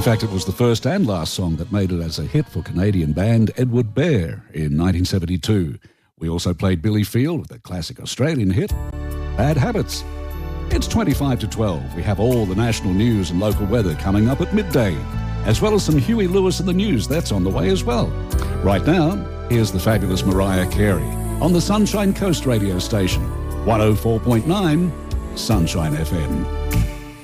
In fact, it was the first and last song that made it as a hit for Canadian band Edward Bear in 1972. We also played Billy Field with a classic Australian hit, Bad Habits. It's 25 to 12. We have all the national news and local weather coming up at midday, as well as some Huey Lewis in the news. That's on the way as well. Right now, here's the fabulous Mariah Carey on the Sunshine Coast radio station, 104.9 Sunshine FM.